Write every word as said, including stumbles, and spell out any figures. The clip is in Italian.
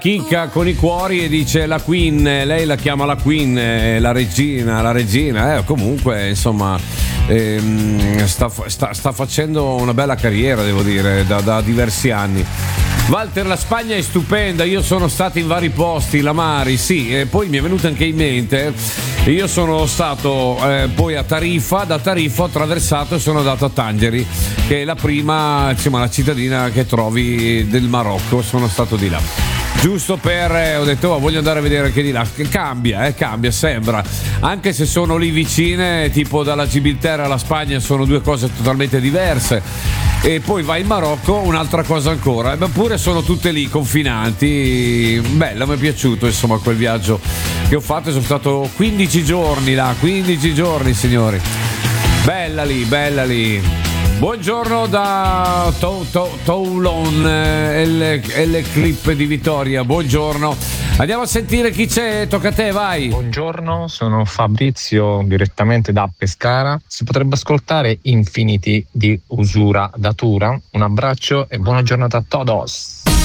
Chicca con i cuori e dice la Queen, lei la chiama la Queen, la regina, la regina, eh, comunque insomma ehm, sta, sta, sta facendo una bella carriera, devo dire, da, da diversi anni. Walter, la Spagna è stupenda, io sono stato in vari posti, la Mari, sì, e poi mi è venuto anche in mente, io sono stato eh, poi a Tarifa, da Tarifa ho attraversato e sono andato a Tangeri, che è la prima, insomma, la cittadina che trovi del Marocco, sono stato di là. Giusto per, eh, ho detto, oh, voglio andare a vedere anche di là, che cambia, eh, cambia, sembra, anche se sono lì vicine, tipo dalla Gibilterra alla Spagna sono due cose totalmente diverse, e poi vai in Marocco, un'altra cosa ancora, eppure sono tutte lì confinanti. Bello, mi è piaciuto insomma quel viaggio che ho fatto, sono stato quindici giorni là, quindici giorni signori, bella lì, bella lì. Buongiorno da to- to- Toulon, eh, L Clip di Vittoria, buongiorno. Andiamo a sentire chi c'è, tocca a te, vai. Buongiorno, sono Fabrizio direttamente da Pescara. Si potrebbe ascoltare Infinity di Usura Datura. Un abbraccio e buona giornata a todos.